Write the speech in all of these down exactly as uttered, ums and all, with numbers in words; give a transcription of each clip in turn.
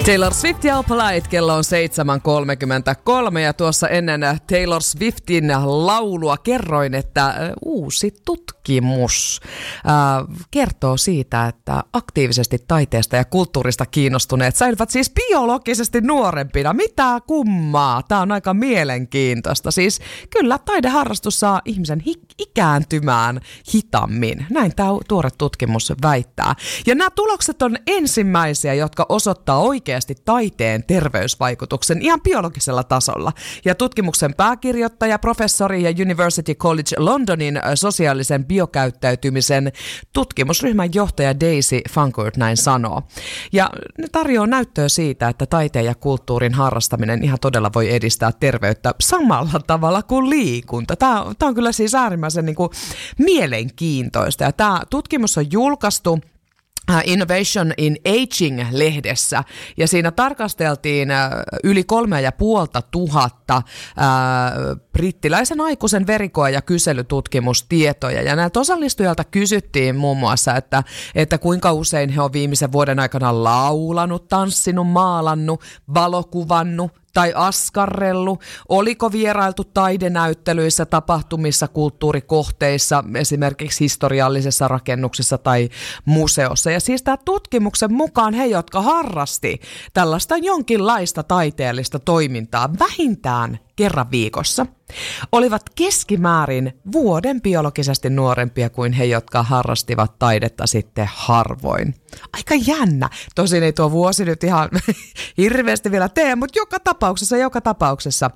Taylor Swift ja Polite, kello on seitsemän kolmekymmentäkolme ja tuossa ennen Taylor Swiftin laulua kerroin, että uusi tutkimus äh, kertoo siitä, että aktiivisesti taiteesta ja kulttuurista kiinnostuneet säilyvät siis biologisesti nuorempina. Mitä kummaa? Tämä on aika mielenkiintoista. Siis kyllä taideharrastus saa ihmisen hi- ikääntymään hitammin. Näin tämä tuore tutkimus väittää. Ja nämä tulokset on ensimmäisiä, jotka osoittaa oikein taiteen terveysvaikutuksen ihan biologisella tasolla. Ja tutkimuksen pääkirjoittaja, professori ja University College Londonin sosiaalisen biokäyttäytymisen tutkimusryhmän johtaja Daisy Fancourt näin sanoo. Ja ne tarjoaa näyttöä siitä, että taiteen ja kulttuurin harrastaminen ihan todella voi edistää terveyttä samalla tavalla kuin liikunta. Tämä, tämä on kyllä siis äärimmäisen niin kuin mielenkiintoista. Ja tämä tutkimus on julkaistu Innovation in Aging-lehdessä, ja siinä tarkasteltiin yli kolme ja puolta tuhatta ää, brittiläisen aikuisen verikoe- ja kyselytutkimustietoja, ja näiltä osallistujilta kysyttiin muun muassa, että, että kuinka usein he on viimeisen vuoden aikana laulanut, tanssinut, maalannut, valokuvannut, tai askarrellut, oliko vierailtu taidenäyttelyissä, tapahtumissa, kulttuurikohteissa, esimerkiksi historiallisessa rakennuksessa tai museossa. Ja siis tämä tutkimuksen mukaan he, jotka harrasti tällaista jonkinlaista taiteellista toimintaa vähintään kerran viikossa, olivat keskimäärin vuoden biologisesti nuorempia kuin he, jotka harrastivat taidetta sitten harvoin. Aika jännä. Tosin ei tuo vuosi nyt ihan hirveästi vielä tee, mutta joka tapauksessa, joka tapauksessa.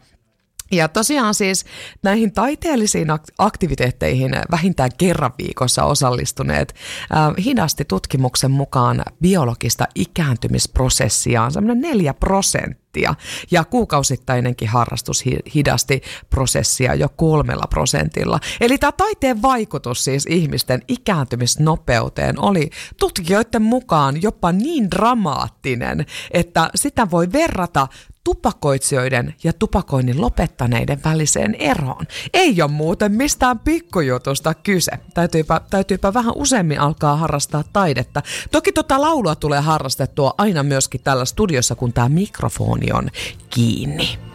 Ja tosiaan siis näihin taiteellisiin aktiviteetteihin vähintään kerran viikossa osallistuneet äh, hidasti tutkimuksen mukaan biologista ikääntymisprosessiaan semmoinen neljä prosenttia. Ja kuukausittainenkin harrastus hidasti prosessia jo kolmella prosentilla. Eli tämä taiteen vaikutus siis ihmisten ikääntymisnopeuteen oli tutkijoiden mukaan jopa niin dramaattinen, että sitä voi verrata tupakoitsijoiden ja tupakoinnin lopettaneiden väliseen eroon. Ei ole muuten mistään pikkujutusta kyse. Täytyypä, täytyypä vähän useammin alkaa harrastaa taidetta. Toki tota laulua tulee harrastettua aina myöskin täällä studiossa, kun tämä mikrofoni on kiinni.